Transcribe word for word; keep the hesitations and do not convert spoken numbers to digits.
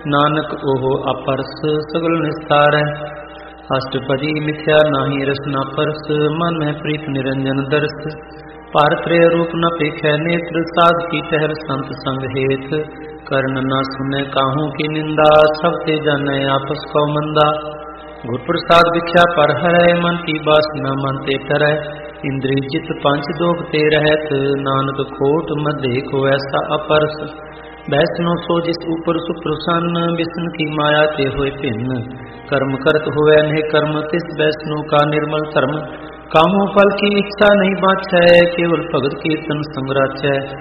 नानक ओहो अपरस सगल निस्तारै। अष्टपदी मिथ्या नाही रसना परस, मन में प्रीत निरंजन दर्श। पार त्रय रूप न पेखै नेत्र, साध की टहर संत संग हेत। कर्ण न सुने काहू की निंदा, सब ते जानै आपस कौ मंदा। गुर प्रसाद विख्या पर हरै, मन की बासना मन ते टरै। इंद्रिय जित पंच दोख ते रहत, नानक खोट मध्य को ऐसा अपरस। वैष्णो सो जिस ऊपर सुप्रसन्न, विष्णु की माया ते होए भिन्न। कर्म करत हुए नहीं कर्म, तिस वैष्णो का निर्मल धर्म। कामों फल की इच्छा नहीं बाछै, केवल भगत कीर्तन संग राचै।